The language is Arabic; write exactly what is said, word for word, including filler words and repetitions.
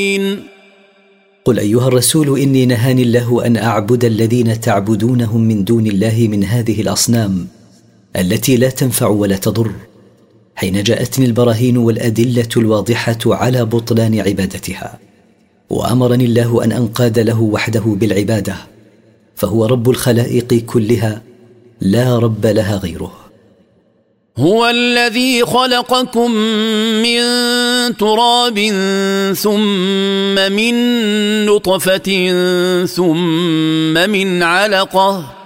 قل أيها الرسول إني نهاني الله أن أعبد الذين تعبدونهم من دون الله من هذه الأصنام التي لا تنفع ولا تضر، حين جاءتني البراهين والأدلة الواضحة على بطلان عبادتها، وأمرني الله أن أنقاد له وحده بالعبادة، فهو رب الخلائق كلها لا رب لها غيره. هو الذي خلقكم من تراب ثم من نطفة ثم من علقة